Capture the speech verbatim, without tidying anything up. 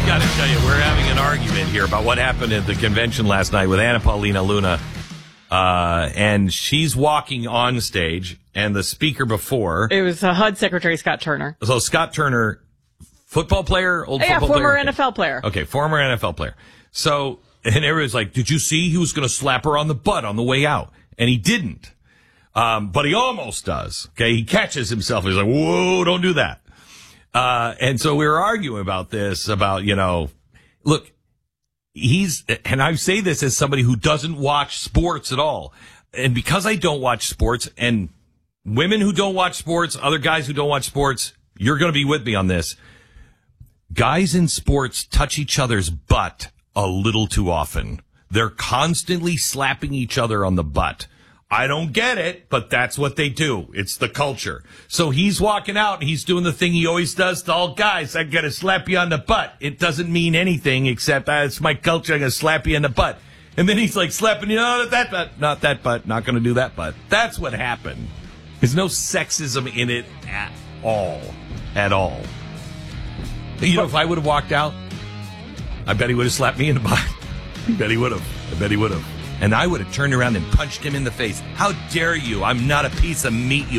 got to tell you, we're having an argument here about what happened at the convention last night with Anna Paulina Luna. Uh, and she's walking on stage, and the speaker before... It was uh, H U D Secretary Scott Turner. So Scott Turner, football player, old yeah, football former player? N F L player. Okay, former N F L player. So, and everybody's like, did you see he was going to slap her on the butt on the way out? And he didn't. Um, but he almost does. Okay, he catches himself. He's like, whoa, don't do that. Uh, and so we were arguing about this, about, you know, look, he's, and I say this as somebody who doesn't watch sports at all. And because I don't watch sports, and women who don't watch sports, other guys who don't watch sports, you're going to be with me on this. Guys in sports touch each other's butt a little too often. They're constantly slapping each other on the butt. I don't get it, but that's what they do. It's the culture. So he's walking out and he's doing the thing he always does to all guys. I'm going to slap you on the butt. It doesn't mean anything except uh, it's my culture. I'm going to slap you in the butt. And then he's like slapping you, no, not that butt, not that butt, not going to do that butt. That's what happened. There's no sexism in it at all. At all. You know, if I would have walked out, I bet he would have slapped me in the butt. I bet he would have. I bet he would have. And I would have turned around and punched him in the face. How dare you? I'm not a piece of meat, you